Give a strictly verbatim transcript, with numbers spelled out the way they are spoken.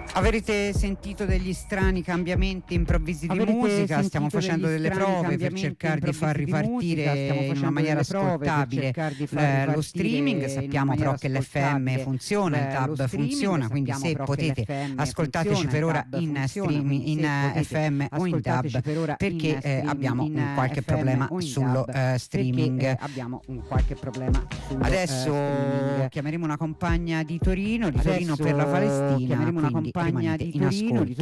Avrete sentito degli strani cambiamenti improvvisi di Avrete musica, stiamo sentito facendo degli delle strani prove per cambiamenti cercare di far improvvisi di musica, ripartire stiamo in una facendo maniera delle prove per ascoltabile cercare di far eh, lo ripartire streaming. in Sappiamo una però maniera che l'F M ascoltabile funziona, il l- lo D A B streaming, funziona, quindi sappiamo se però che potete l'F M ascoltateci funziona, per il ora D A B in funziona, streaming, quindi in se eh, potete F M o in D A ascoltateci B, per ora perché in eh, streaming, abbiamo in un qualche F M problema o in sullo D A B, eh, perché streaming. eh, abbiamo un qualche problema sullo eh, Adesso streaming. chiameremo una compagna di Torino, di Torino Adesso per la Palestina, chiameremo una quindi compagna rimanete di in Torino, di ascolto.